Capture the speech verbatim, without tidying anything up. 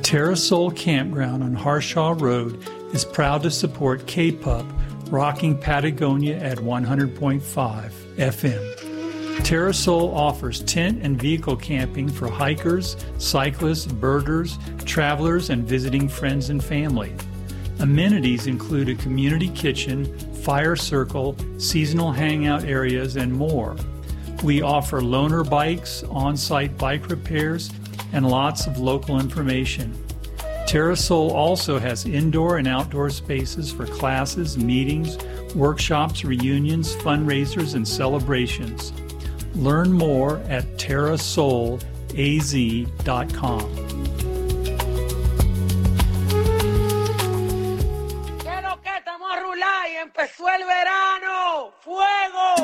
Terrasol Campground on Harshaw Road is proud to support K-Pup, rocking Patagonia at one hundred point five F M. Terrasol offers tent and vehicle camping for hikers, cyclists, birders, travelers, and visiting friends and family. Amenities include a community kitchen, fire circle, seasonal hangout areas, and more. We offer loaner bikes, on-site bike repairs, and lots of local information. Terrasol also has indoor and outdoor spaces for classes, meetings, workshops, reunions, fundraisers, and celebrations. Learn more at terrasol a z dot com. ¡Que lo que estamos a rular y empezó el verano! ¡Fuego!